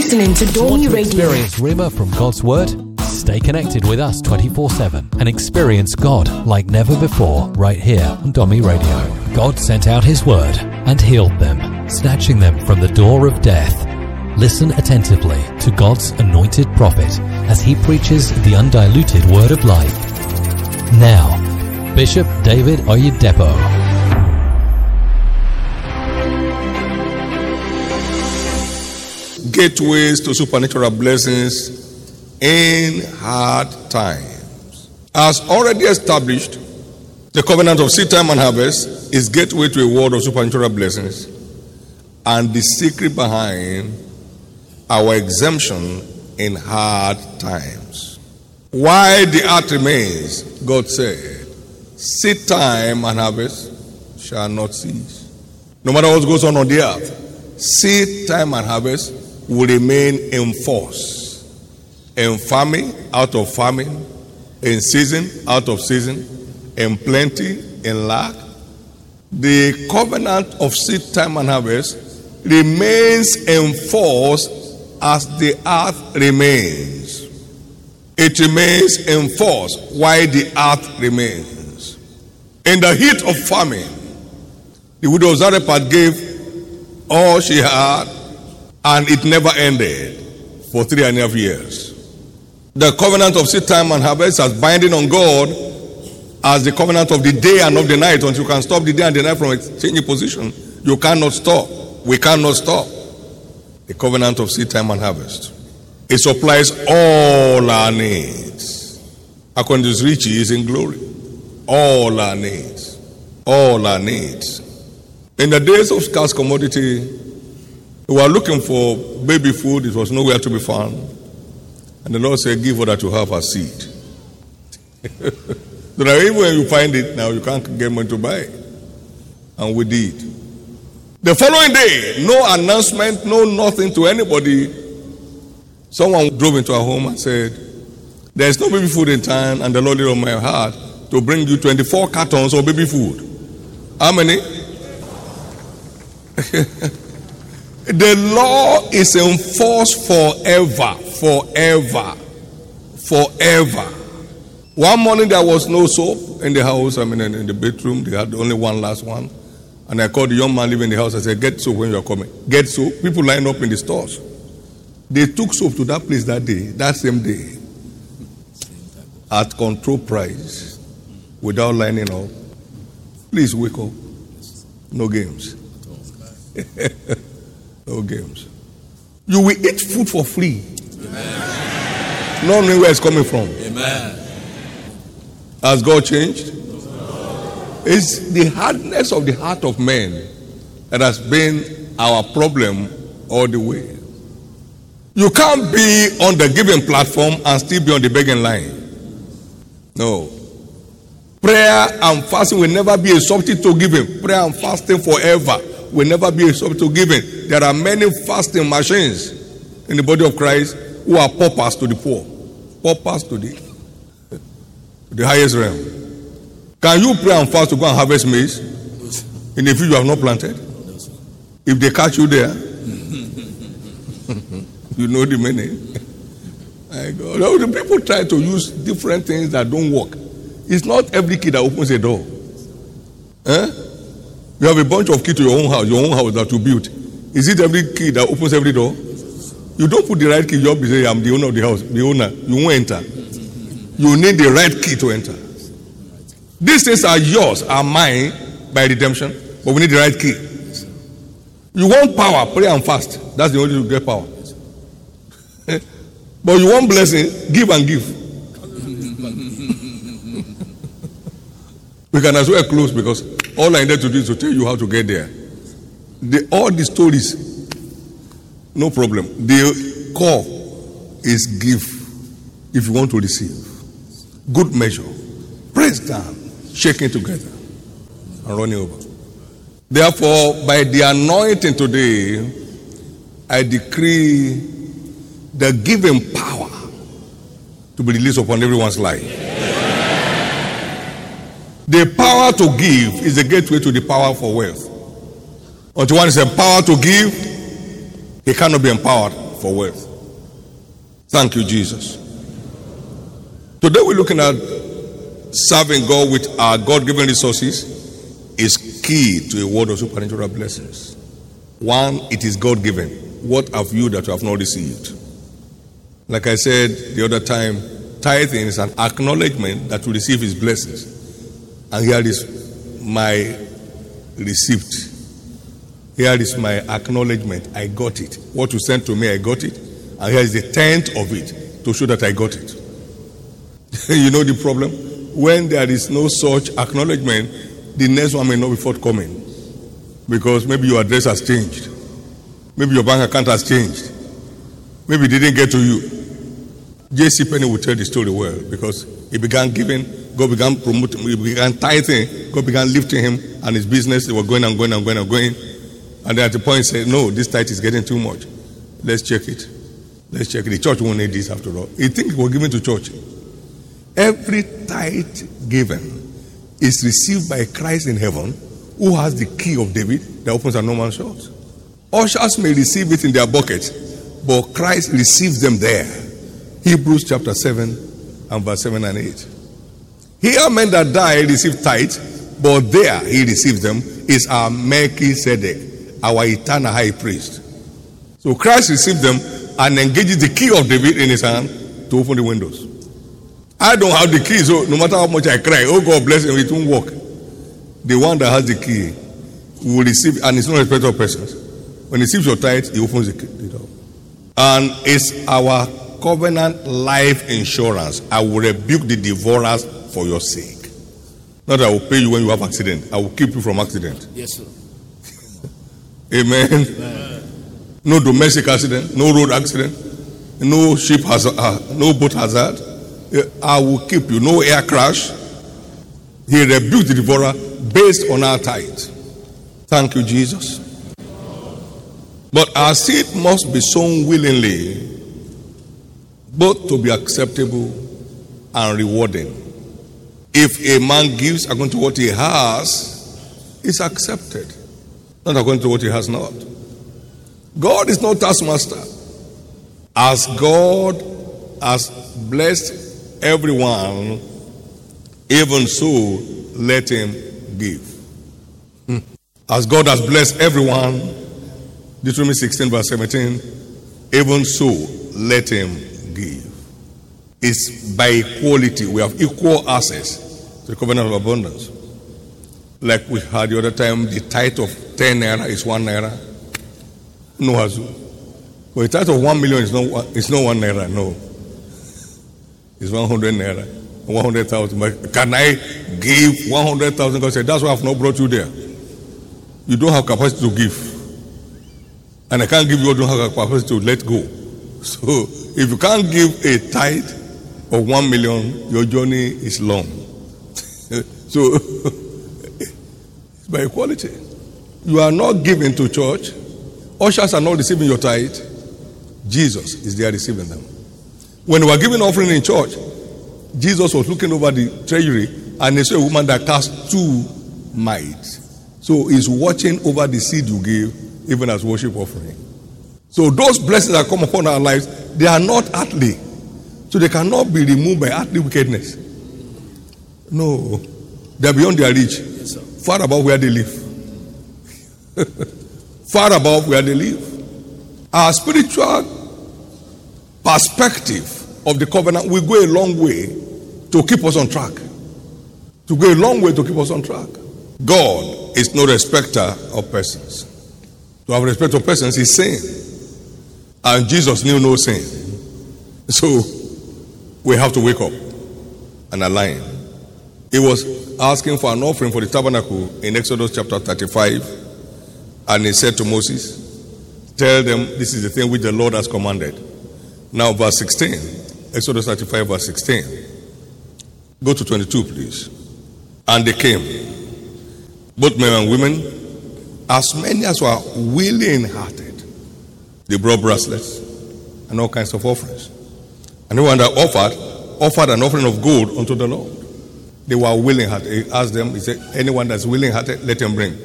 listening to Dormy Radio. Experience Rhema from God's Word? Stay connected with us 24/7 and experience God like never before right here on Dormy Radio. God sent out His Word and healed them, snatching them from the door of death. Listen attentively to God's anointed prophet as he preaches the undiluted Word of life. Now, Bishop David Oyedepo. Gateways to supernatural blessings in hard times. As already established, the covenant of seed time and harvest is gateway to a world of supernatural blessings and the secret behind our exemption in hard times. While the earth remains, God said, seed time and harvest shall not cease. No matter what goes on the earth, seed time and harvest will remain in force. In famine, out of famine, in season, out of season, in plenty, in lack. The covenant of seed time and harvest remains in force as the earth remains. It remains in force while the earth remains. In the heat of famine, the widow of Zarephath gave all she had, and it never ended for 3.5 years. The covenant of seed time and harvest as binding on God as the covenant of the day and of the night. Until you can stop the day and the night from changing position, you cannot stop. We cannot stop. The covenant of seed time and harvest. It supplies all our needs according to His riches in glory. All our needs. All our needs. In the days of scarce commodity, we were looking for baby food. It was nowhere to be found. And the Lord said, give what that you have as seed. So that even when you find it now, you can't get money to buy it. And we did. The following day, no announcement, no nothing to anybody. Someone drove into our home and said, there is no baby food in town, and the Lord laid on my heart to bring you 24 cartons of baby food. How many? The law is in force forever. Forever. Forever. One morning there was no soap in the house, in the bedroom. They had only one last one. And I called the young man living in the house. I said, get soap when you are coming. Get soap. People line up in the stores. They took soap to that place that day, that same day, at control price, without lining up. Please wake up. No games. No games. You will eat food for free. Amen. Not knowing where it's coming from. Amen. Has God changed? It's the hardness of the heart of men that has been our problem all the way. You can't be on the giving platform and still be on the begging line. No. Prayer and fasting will never be a substitute to giving. Prayer and fasting forever will never be a substitute to giving. There are many fasting machines in the body of Christ who are paupers to the poor. Paupers to the highest realm. Can you pray and fast to go and harvest maize in a field you have not planted? If they catch you there, you know the meaning. My God. The people try to use different things that don't work. It's not every key that opens a door. You have a bunch of keys to your own house that you built. Is it every key that opens every door? You don't put the right key, you'll be saying, I'm the owner of the house. The owner, you won't enter. You need the right key to enter. These things are yours, are mine by redemption, but we need the right key. You want power, pray and fast. That's the only way to get power. But you want blessing, give and give. We can as well close because all I need to do is to tell you how to get there. All the stories, no problem. The core is give if you want to receive. Good measure. Press down, shaking together, and running over. Therefore, by the anointing today, I decree the giving power to be released upon everyone's life. The power to give is the gateway to the power for wealth. Until one is empowered to give, he cannot be empowered for wealth. Thank you, Jesus. Today we're looking at serving God with our God-given resources is key to a world of supernatural blessings. One, it is God-given. What have you that you have not received? Like I said the other time, tithing is an acknowledgement that you receive his blessings. And here is my receipt. Here is my acknowledgement. I got it. What you sent to me, I got it. And here is the 10th of it to show that I got it. You know the problem? When there is no such acknowledgement, the next one may not be forthcoming. Because maybe your address has changed. Maybe your bank account has changed. Maybe it didn't get to you. J.C. Penney will tell the story well, because he began giving, God began promoting, he began tithing, God began lifting him and his business. They were going and going and going and going. And then at the point he said, no, this tithe is getting too much. Let's check it. Let's check it. The church won't need this after all. He thinks it was given to church. Every tithe given is received by Christ in heaven, who has the key of David that opens and no man shuts. Ushers may receive it in their buckets, but Christ receives them there. Hebrews chapter 7 and verse 7 and 8. Here men that die receive tithe, but there he receives them is our Melchizedek, our eternal high priest. So Christ receives them and engages the key of David in his hand to open the windows. I don't have the key, so no matter how much I cry, oh God bless him, it won't work. The one that has the key will receive, and it's not respect of persons. When he receives your tithe, he opens the door. And it's our covenant life insurance. I will rebuke the devourers for your sake. Not that I will pay you when you have accident. I will keep you from accident. Yes, sir. Amen. Amen. No domestic accident, no road accident, no ship hazard, no boat hazard. I will keep you. No air crash. He rebuked the devourer based on our tithe. Thank you, Jesus. But our seed must be sown willingly, both to be acceptable and rewarding. If a man gives according to what he has, it's accepted. Not according to what he has not. God is not taskmaster. As God has blessed everyone, even so let him give. As God has blessed everyone, Deuteronomy 16 verse 17, even so let him give. It's by equality. We have equal access to the covenant of abundance. Like we had the other time, the tithe of 10 naira is 1 naira. No hazu. But the tithe of 1 million is not 1 naira, no. It's 100 naira. 100,000. But can I give 100,000? God said, that's why I've not brought you there. You don't have capacity to give. And I can't give you, don't have capacity to let go. So if you can't give a tithe of 1 million, your journey is long. So it's by equality. You are not giving to church. Ushers are not receiving your tithe. Jesus is there receiving them. When we were giving offering in church, Jesus was looking over the treasury and he saw a woman that cast 2 mites. So he's watching over the seed you give, even as worship offering. So those blessings that come upon our lives, they are not earthly. So they cannot be removed by earthly wickedness. No. They are beyond their reach. Yes, sir. Far above where they live. Far above where they live. Our spiritual perspective of the covenant will go a long way to keep us on track. To go a long way to keep us on track. God is no respecter of persons. To have respect of persons is sin. And Jesus knew no sin. So we have to wake up and align. He was asking for an offering for the tabernacle in Exodus chapter 35. And he said to Moses, tell them this is the thing which the Lord has commanded. Now verse 16. Exodus 35 verse 16. Go to 22 please. And they came, both men and women, as many as were willing-hearted. They brought bracelets and all kinds of offerings. And anyone that offered an offering of gold unto the Lord. They were willing-hearted. He asked them, he said, anyone that's willing-hearted, let him bring.